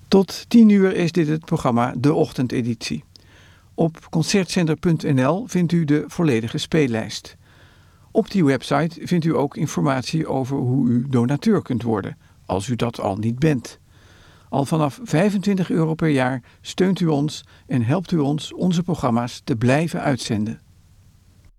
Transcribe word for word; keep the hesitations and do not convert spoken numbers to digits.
Tot tien uur is dit het programma De Ochtendeditie. Op concertzender punt n l vindt u de volledige speellijst. Op die website vindt u ook informatie over hoe u donateur kunt worden, als u dat al niet bent. Al vanaf vijfentwintig euro per jaar steunt u ons en helpt u ons onze programma's te blijven uitzenden.